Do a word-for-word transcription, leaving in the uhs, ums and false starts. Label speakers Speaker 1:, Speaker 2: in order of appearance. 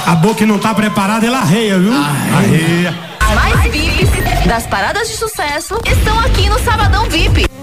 Speaker 1: A boca que não tá preparada, ela arreia, viu? Arreia.
Speaker 2: Mais V I Ps das paradas de sucesso estão aqui no Sabadão V I P.